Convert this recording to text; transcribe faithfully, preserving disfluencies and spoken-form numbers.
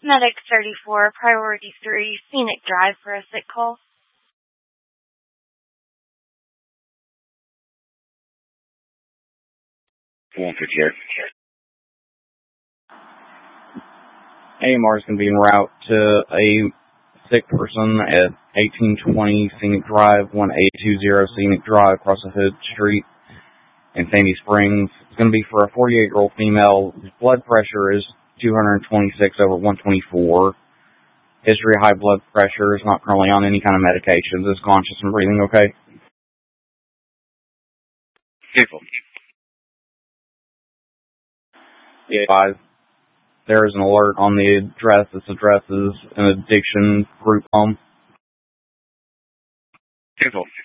Medic thirty-four, Priority three, Scenic Drive for a sick call. one fifty-eight. A M R is going to be en route to a sick person at eighteen twenty Scenic Drive, one eight two zero Scenic Drive, across the Hood Street in Sandy Springs. It's going to be for a forty-eight-year-old female. His blood pressure is two twenty-six over one twenty-four. History of high blood pressure, is not currently on any kind of medications. Is conscious and breathing okay? People. Yeah. Five. There is an alert on the address. This address is an addiction group home. People.